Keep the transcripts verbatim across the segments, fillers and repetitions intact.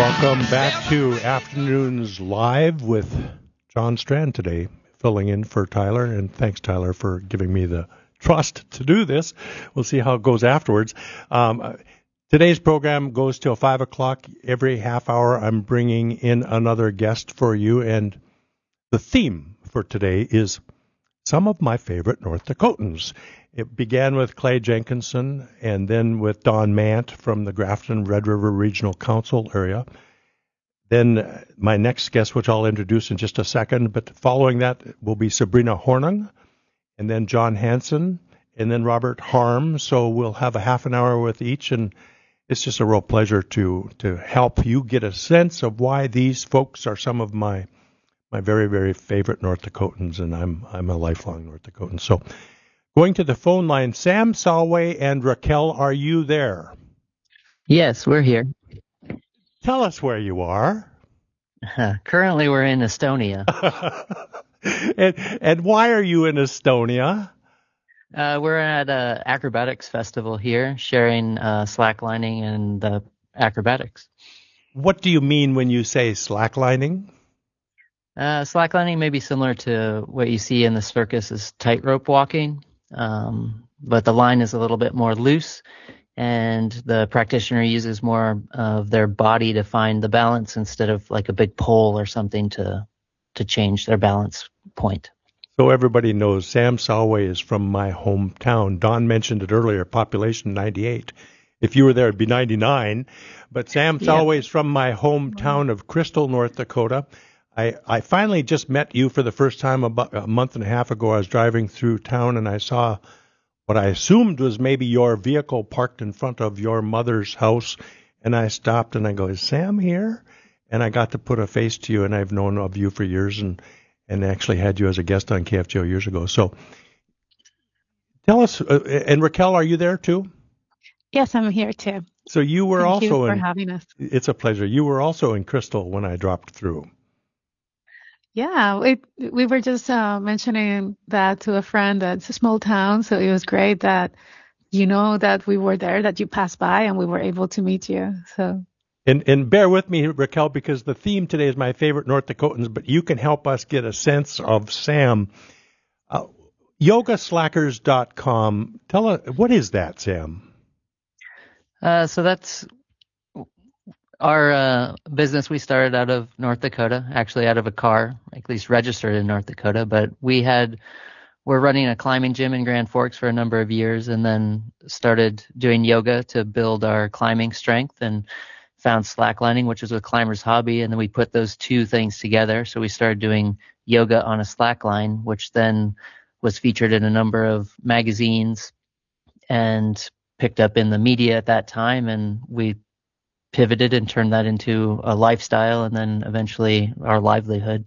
Welcome back to Afternoons Live with John Strand today, filling in for Tyler. And thanks, Tyler, for giving me the trust to do this. We'll see how it goes afterwards. Um, today's program goes till five o'clock. Every half hour, I'm bringing in another guest for you. And the theme for today is some of my favorite North Dakotans. It began with Clay Jenkinson and then with Don Mant from the Grafton Red River Regional Council area. Then my next guest, which I'll introduce in just a second, but following that will be Sabrina Hornung, and then John Hansen, and then Robert Harm. So we'll have a half an hour with each, and it's just a real pleasure to to help you get a sense of why these folks are some of my my very, very favorite North Dakotans, and I'm I'm a lifelong North Dakotan. So going to the phone line, Sam Salway and Raquel, are you there? Yes, we're here. Tell us where you are. Uh, currently, we're in Estonia. and, and why are you in Estonia? Uh, we're at an acrobatics festival here, sharing uh, slacklining and uh, acrobatics. What do you mean when you say slacklining? Uh, slacklining may be similar to what you see in the circus as tightrope walking, um, but the line is a little bit more loose, and the practitioner uses more of their body to find the balance instead of like a big pole or something to to change their balance point. So everybody knows Sam Salway is from my hometown. Don mentioned it earlier, population ninety-eight. If you were there, it'd be ninety-nine. But Sam Salway is from my hometown of Crystal, North Dakota. I, I finally just met you for the first time about a month and a half ago. I was driving through town and I saw what I assumed was maybe your vehicle parked in front of your mother's house. And I stopped and I go, is Sam here? And I got to put a face to you, and I've known of you for years and, and actually had you as a guest on K F G O years ago. So tell us, uh, and Raquel, are you there too? Yes, I'm here too. So you were Thank also you for in, having us. It's a pleasure. You were also in Crystal when I dropped through. Yeah, we we were just uh, mentioning that to a friend that it's a small town, so it was great that you know that we were there, that you passed by, and we were able to meet you. So. And and bear with me, Raquel, because the theme today is my favorite North Dakotans, but you can help us get a sense of Sam. Uh, yoga slackers dot com. Tell us, what is that, Sam? Uh, so that's our uh, business. We started out of North Dakota, actually out of a car, at least registered in North Dakota. But we had, we're running a climbing gym in Grand Forks for a number of years, and then started doing yoga to build our climbing strength, and found slacklining, which was a climber's hobby. And then we put those two things together. So we started doing yoga on a slackline, which then was featured in a number of magazines and picked up in the media at that time. And we pivoted and turned that into a lifestyle, and then eventually our livelihood.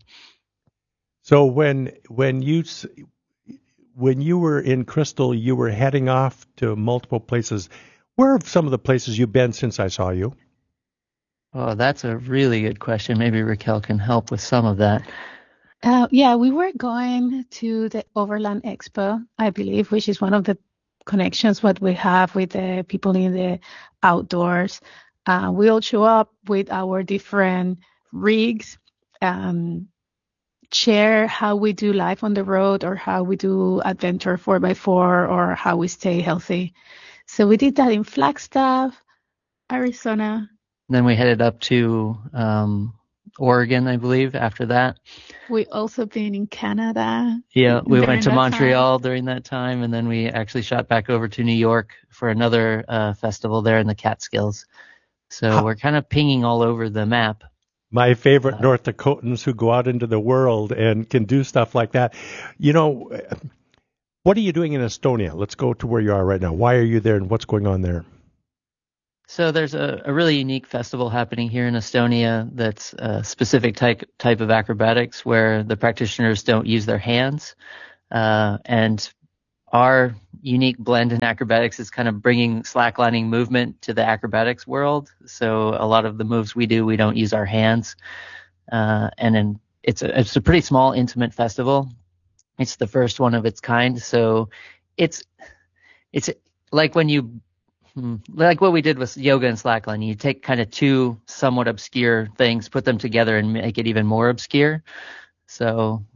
So when when you when you were in Crystal, you were heading off to multiple places. Where are some of the places you've been since I saw you? Oh, that's a really good question. Maybe Raquel can help with some of that. Uh, yeah, we were going to the Overland Expo, I believe, which is one of the connections what we have with the people in the outdoors. Uh, we all show up with our different rigs, um, share how we do life on the road, or how we do adventure four by four, or how we stay healthy. So we did that in Flagstaff, Arizona. Then we headed up to um, Oregon, I believe, after that. We also been in Canada. Yeah, we during went to that Montreal time. during that time, and then we actually shot back over to New York for another uh, festival there in the Catskills. So Huh. we're kind of pinging all over the map. My favorite Uh, North Dakotans who go out into the world and can do stuff like that. You know, what are you doing in Estonia? Let's go to where you are right now. Why are you there, and what's going on there? So there's a, a really unique festival happening here in Estonia that's a specific type type of acrobatics where the practitioners don't use their hands. Uh, and our unique blend in acrobatics is kind of bringing slacklining movement to the acrobatics world. So a lot of the moves we do, we don't use our hands. Uh, and then it's a, it's a pretty small, intimate festival. It's the first one of its kind. So it's it's like when you Hmm. Like what we did with yoga and slackline. You take kind of two somewhat obscure things, put them together, and make it even more obscure. So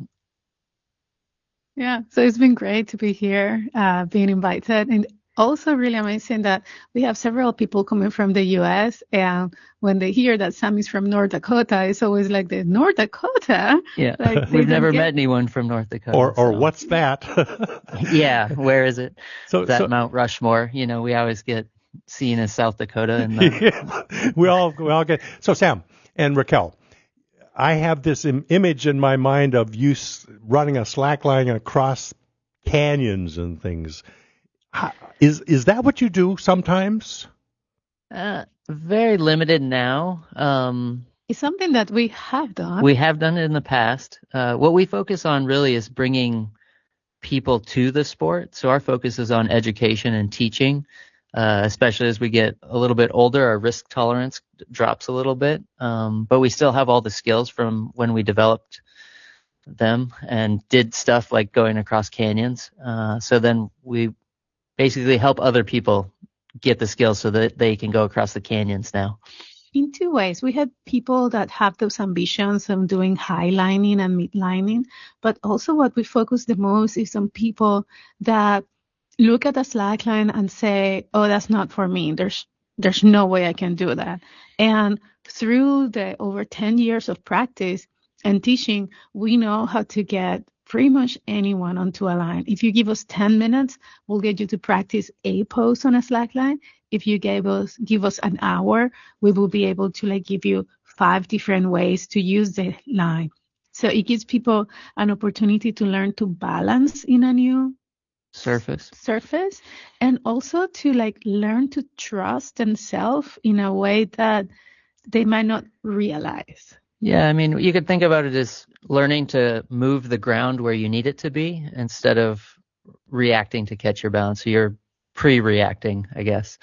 Yeah, so it's been great to be here, uh, being invited, and also really amazing that we have several people coming from the U S, and when they hear that Sam is from North Dakota, it's always like the North Dakota. yeah, Like they we've don't never get- met anyone from North Dakota. Or or so. what's that? Yeah, where is it? So Is that so Mount Rushmore? You know, we always get seen as South Dakota, and the, yeah, we all we all get. So Sam and Raquel, I have this Im- image in my mind of you s- running a slack line across canyons and things. How, is is that what you do sometimes? uh, very limited now. Um, It's something that we have done. we have done it in the past. Uh, what we focus on really is bringing people to the sport. So our focus is on education and teaching, uh, especially as we get a little bit older, our risk tolerance drops a little bit. Um, but we still have all the skills from when we developed them and did stuff like going across canyons. Uh, so then we basically help other people get the skills so that they can go across the canyons now. In two ways. We had people that have those ambitions of doing highlining and midlining, but also what we focus the most is on people that look at a slackline and say, oh, that's not for me. There's there's no way I can do that. And through the over ten years of practice and teaching, we know how to get pretty much anyone onto a line. If you give us ten minutes, we'll get you to practice a pose on a slackline. If you gave us give us an hour, we will be able to like give you five different ways to use the line. So it gives people an opportunity to learn to balance in a new Surface. surface, and also to like learn to trust themselves in a way that they might not realize. Yeah, I mean, you could think about it as learning to move the ground where you need it to be instead of reacting to catch your balance. So you're pre-reacting, I guess.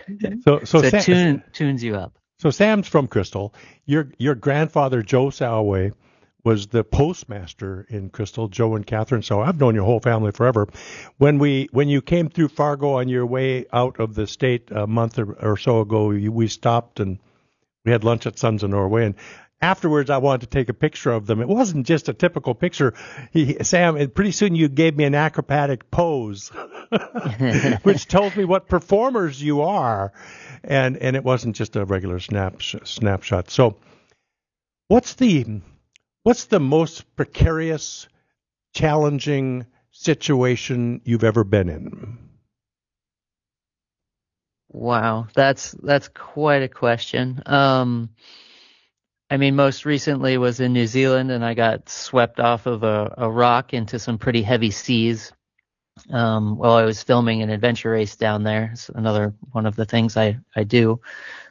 So so, So it Sam, tune, tunes you up. so Sam's from Crystal. Your your grandfather Joe Salway was the postmaster in Crystal, Joe and Catherine. So I've known your whole family forever. When we when you came through Fargo on your way out of the state a month or, or so ago, you, we stopped and we had lunch at Sons of Norway. And afterwards, I wanted to take a picture of them. It wasn't just a typical picture. He, Sam, and pretty soon you gave me an acrobatic pose, which tells me what performers you are. And and it wasn't just a regular snap, snapshot. So what's the what's the most precarious, challenging situation you've ever been in? Wow, that's that's quite a question. Um, I mean, most recently was in New Zealand, and I got swept off of a, a rock into some pretty heavy seas um, while I was filming an adventure race down there. It's another one of the things I I do.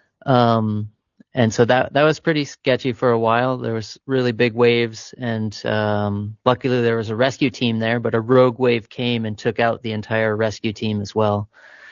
Um, and so that that was pretty sketchy for a while. There was really big waves, and um, luckily there was a rescue team there, but a rogue wave came and took out the entire rescue team as well.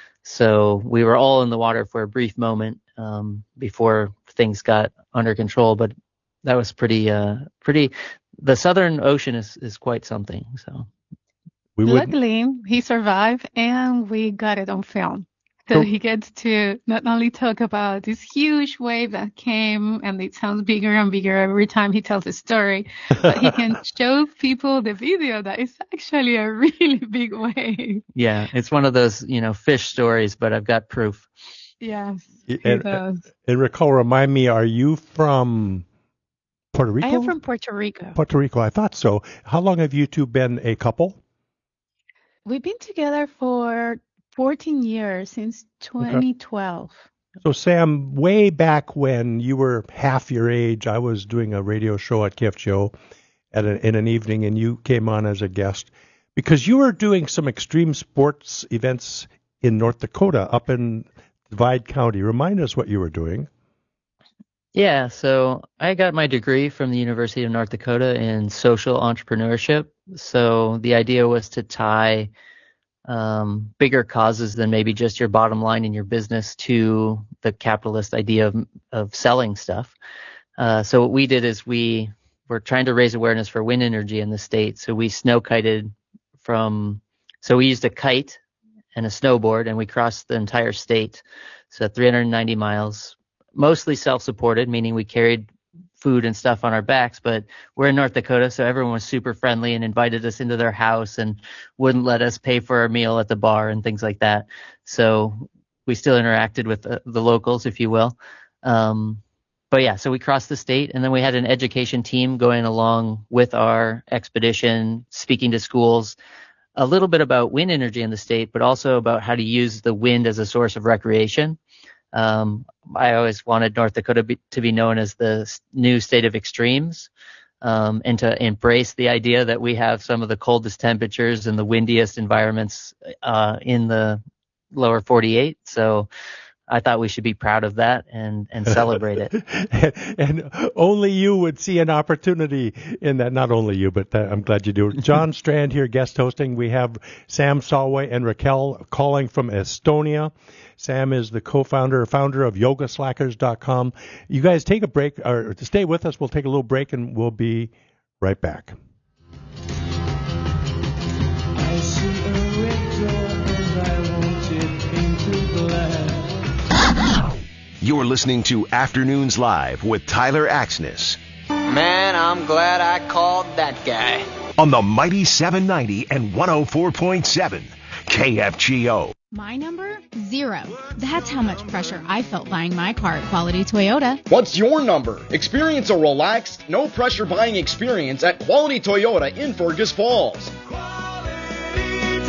So we were all in the water for a brief moment um, before things got under control, but that was pretty, uh, pretty. The Southern Ocean is, is quite something. So We would, Luckily, he survived, and we got it on film. So So- he gets to not only talk about this huge wave that came, and it sounds bigger and bigger every time he tells a story, but he can show people the video that is actually a really big wave. yeah, it's one of those, you know, fish stories, but I've got proof. Yes, he and, does. and Raquel, remind me, are you from Puerto Rico? I am from Puerto Rico. Puerto Rico, I thought so. How long have you two been a couple? We've been together for fourteen years, since twenty twelve. So, Sam, way back when you were half your age, I was doing a radio show at K F G O at an, in an evening, and you came on as a guest because you were doing some extreme sports events in North Dakota, up in Divide County. Remind us what you were doing. Yeah, so I got my degree from the University of North Dakota in social entrepreneurship. So the idea was to tie um, bigger causes than maybe just your bottom line in your business to the capitalist idea of, of selling stuff. Uh, so what we did is we were trying to raise awareness for wind energy in the state. So we snow kited from, so we used a kite and a snowboard, and we crossed the entire state. So three hundred ninety miles, mostly self-supported, meaning we carried food and stuff on our backs, but we're in North Dakota, so everyone was super friendly and invited us into their house and wouldn't let us pay for our meal at the bar and things like that. So we still interacted with the, the locals, if you will. Um, but yeah, so we crossed the state, and then we had an education team going along with our expedition, speaking to schools a little bit about wind energy in the state, but also about how to use the wind as a source of recreation. Um, I always wanted North Dakota be, to be known as the new state of extremes, um, and to embrace the idea that we have some of the coldest temperatures and the windiest environments uh, in the lower forty-eight. So I thought we should be proud of that and, and celebrate it. and, and only you would see an opportunity in that. Not only you, but uh, I'm glad you do. John Strand here, guest hosting. We have Sam Solway and Raquel calling from Estonia. Sam is the co-founder, founder of yoga slackers dot com. You guys take a break, or to stay with us, we'll take a little break, and we'll be right back. I see a red door and I want it painted black. You're listening to Afternoons Live with Tyler Axness. Man, I'm glad I called that guy. On the Mighty seven ninety and one oh four point seven K F G O. My number? Zero. That's how much pressure I felt buying my car at Quality Toyota. What's your number? Experience a relaxed, no-pressure buying experience at Quality Toyota in Fergus Falls. Quality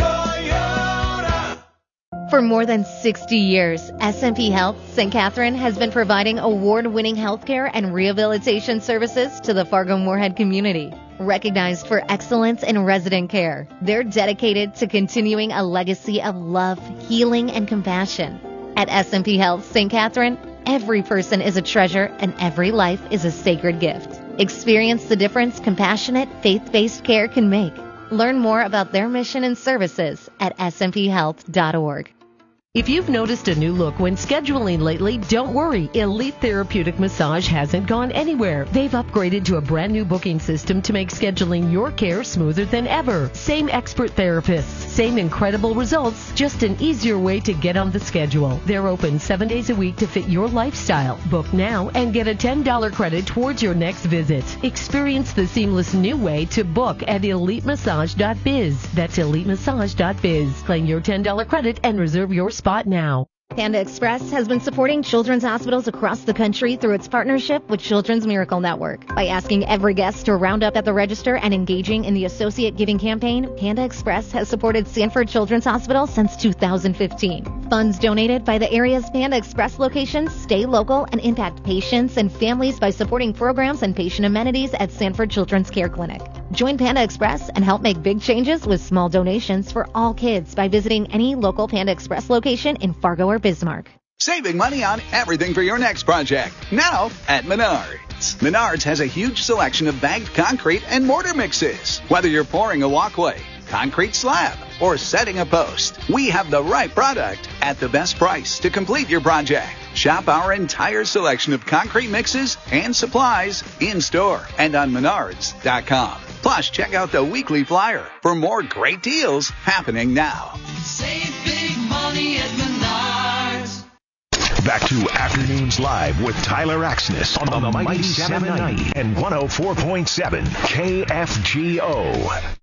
Toyota. For more than sixty years, S and P Health Saint Catherine has been providing award-winning healthcare and rehabilitation services to the Fargo-Moorhead community. Recognized for excellence in resident care, they're dedicated to continuing a legacy of love, healing, and compassion. At S and P Health Saint Catherine, every person is a treasure and every life is a sacred gift. Experience the difference compassionate, faith-based care can make. Learn more about their mission and services at s m p health dot org. If you've noticed a new look when scheduling lately, don't worry. Elite Therapeutic Massage hasn't gone anywhere. They've upgraded to a brand new booking system to make scheduling your care smoother than ever. Same expert therapists, same incredible results, just an easier way to get on the schedule. They're open seven days a week to fit your lifestyle. Book now and get a ten dollars credit towards your next visit. Experience the seamless new way to book at elite massage dot biz. That's elite massage dot biz. Claim your ten dollars credit and reserve your spot now. Panda Express has been supporting children's hospitals across the country through its partnership with Children's Miracle Network. By asking every guest to round up at the register and engaging in the Associate Giving campaign, Panda Express has supported Sanford Children's Hospital since two thousand fifteen. Funds donated by the area's Panda Express locations stay local and impact patients and families by supporting programs and patient amenities at Sanford Children's Care Clinic. Join Panda Express and help make big changes with small donations for all kids by visiting any local Panda Express location in Fargo or Bismarck. Saving money on everything for your next project. Now at Menards. Menards has a huge selection of bagged concrete and mortar mixes. Whether you're pouring a walkway, concrete slab, or setting a post, we have the right product at the best price to complete your project. Shop our entire selection of concrete mixes and supplies in store and on menards dot com. Plus, check out the weekly flyer for more great deals happening now. Save big money at Menards. Back to Afternoons Live with Tyler Axness on, on the Mighty seven ninety and one oh four point seven K F G O.